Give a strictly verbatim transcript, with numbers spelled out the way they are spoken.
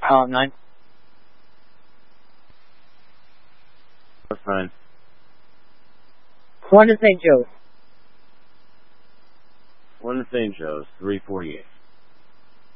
Uh, nine. That's nine. One to Saint Joe's. One to Saint Joe's, three forty-eight.